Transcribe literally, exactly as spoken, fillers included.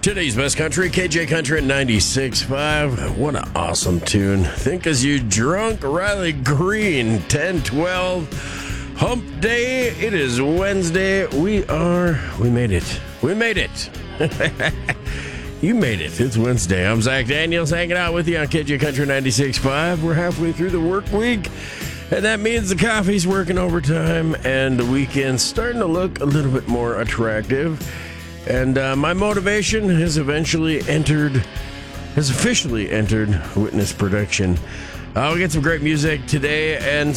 Today's best country, K J Country at ninety-six point five. What an awesome tune. Think as you drunk, Riley Green, ten twelve. Hump Day. It is Wednesday. We are, we made it. We made it. You made it. It's Wednesday. I'm Zach Daniels hanging out with you on K J Country ninety-six point five. We're halfway through the work week, and that means the coffee's working overtime and the weekend's starting to look a little bit more attractive. And uh, my motivation has eventually entered, has officially entered witness production. Uh, we get some great music today and